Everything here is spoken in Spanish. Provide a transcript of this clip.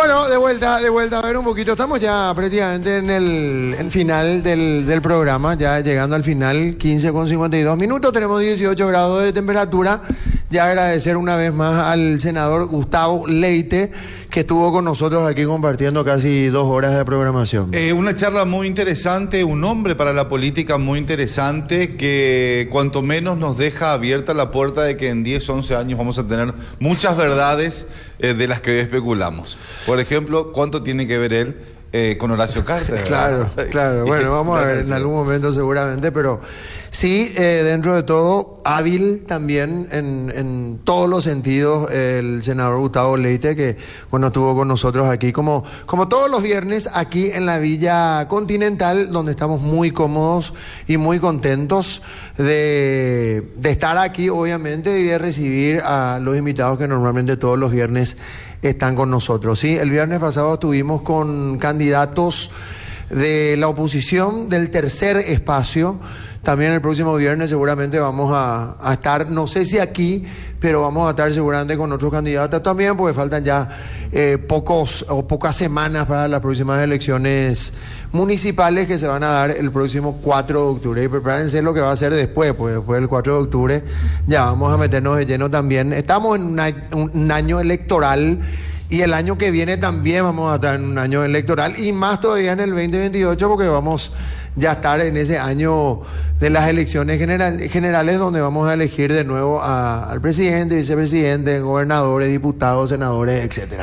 Bueno, de vuelta, a ver un poquito. Estamos ya prácticamente en el final del programa, ya llegando al final, 15:52 tenemos 18 grados de temperatura. Ya agradecer una vez más al senador Gustavo Leite, que estuvo con nosotros aquí compartiendo casi 2 horas de programación. Una charla muy interesante, un hombre para la política muy interesante, que cuanto menos nos deja abierta la puerta de que en 10, 11 años vamos a tener muchas verdades de las que hoy especulamos. Por ejemplo, ¿cuánto tiene que ver él con Horacio Cartes? Claro. Bueno, vamos a ver en algún momento seguramente, pero sí, dentro de todo, hábil también en todos los sentidos el senador Gustavo Leite, que bueno, estuvo con nosotros aquí como todos los viernes aquí en la Villa Continental, donde estamos muy cómodos y muy contentos de estar aquí, obviamente, y de recibir a los invitados que normalmente todos los viernes están con nosotros. Sí, el viernes pasado estuvimos con candidatos de la oposición del tercer espacio. También el próximo viernes seguramente vamos a estar, no sé si aquí, pero vamos a estar seguramente con otros candidatos también, porque faltan ya pocas semanas para las próximas elecciones municipales que se van a dar el próximo 4 de octubre. Y prepárense lo que va a ser después, pues después del 4 de octubre ya vamos a meternos de lleno también. Estamos en un año electoral. Y el año que viene también vamos a estar en un año electoral, y más todavía en el 2028, porque vamos ya a estar en ese año de las elecciones generales, donde vamos a elegir de nuevo al presidente, vicepresidente, gobernadores, diputados, senadores, etcétera.